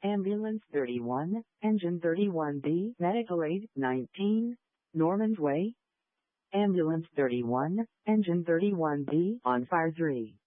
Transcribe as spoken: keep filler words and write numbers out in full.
Ambulance thirty-one, Engine thirty-one B, Medical Aid nineteen, Norman's Way. Ambulance thirty-one, Engine thirty-one B, on fire three.